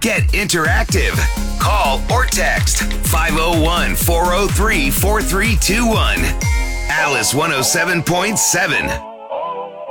Get interactive. Call or text 501-403-4321. Alice 107.7.